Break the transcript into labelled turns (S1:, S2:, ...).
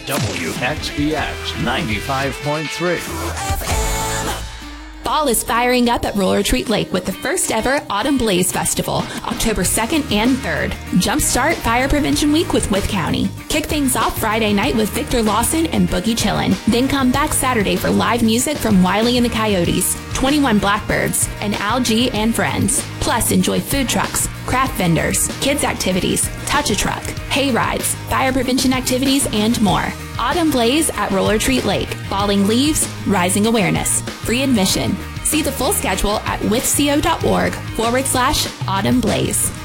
S1: WXBX 95.3.
S2: Fall is firing up at Roller Retreat Lake with the first ever Autumn Blaze Festival, October 2nd and 3rd. Jumpstart Fire Prevention Week with Wythe County. Kick things off Friday night with Victor Lawson and Boogie Chillin'. Then come back Saturday for live music from Wiley and the Coyotes, 21 Blackbirds, and Al G and Friends. Plus, enjoy food trucks, craft vendors, kids activities, touch a truck, hay rides, fire prevention activities, and more. Autumn Blaze at Roller Retreat Lake. Falling leaves, rising awareness. Free admission. See the full schedule at withco.org/Autumn Blaze.